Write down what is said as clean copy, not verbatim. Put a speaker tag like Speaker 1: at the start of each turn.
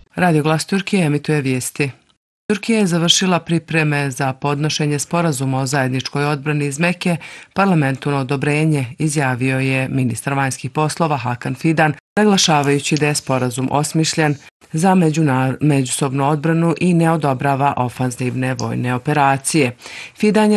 Speaker 1: Radio Glas Turkije emituje vijesti. Turkija je završila pripreme za podnošenje sporazuma o zajedničkoj odbrani iz Mekke parlamentu na odobrenje, izjavio je ministar vanjskih poslova Hakan Fidan, naglašavajući da je sporazum osmišljen za međusobnu odbranu i ne odobrava ofanzivne vojne operacije. Fidan je